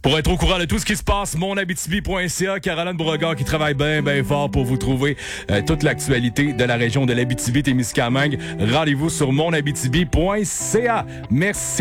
Pour être au courant de tout ce qui se passe, monabitibi.ca, Caroline Beauregard qui travaille bien fort pour vous trouver toute l'actualité de la région de l'Abitibi-Témiscamingue. Rendez-vous sur monabitibi.ca. Merci.